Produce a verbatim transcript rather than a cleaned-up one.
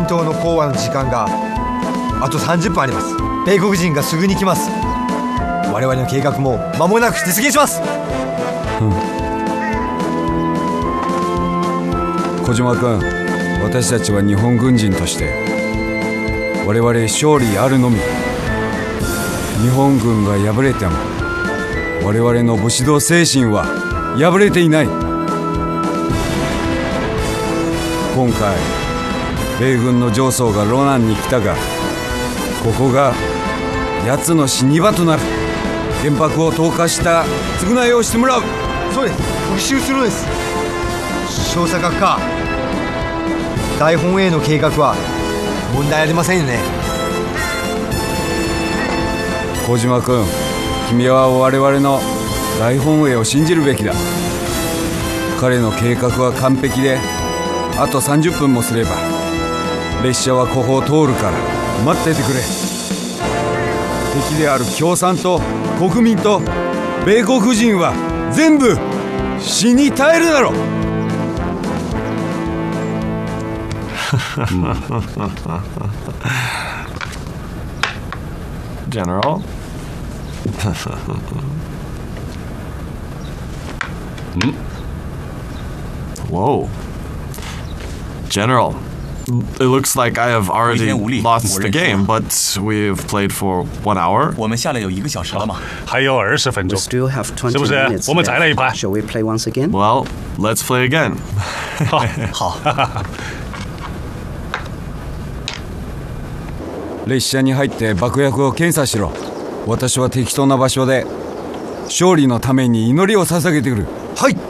闘の講和の時間があとさんじゅっぷんあります。米国人がすぐに来ます。我々の計画も間もなく実現します。 うん、小島君、私たちは日本軍人として我々勝利あるのみ。日本軍が敗れても我々の武士道精神は敗れていない。今回米軍の上層がロナンに来たが、ここが奴の死に場となる。原爆を投下した償いをしてもらう。 そうです、復讐するのです。少佐閣下、大本営の計画は問題ありませんよね。 小島君、君は我々の大本営を信じるべきだ。彼の計画は完璧で、あとさんじゅっぷんもすれば列車はここを通るから待っててくれ。敵である共産党、国民と米国人は全部死に絶えるだろう。 General? hmm? Whoa. General, it looks like I have already lost the game, but we've played for one hour. 我们下来有一个小时了嘛？ 还有二十分钟， Still have twenty 是不是 minutes？ 我们再来一盘。 Shall we play once again? Well, let's play again. 好， 好。 列車に入って爆薬を検査しろ。私は適当な場所で勝利のために祈りを捧げてくる。 はい。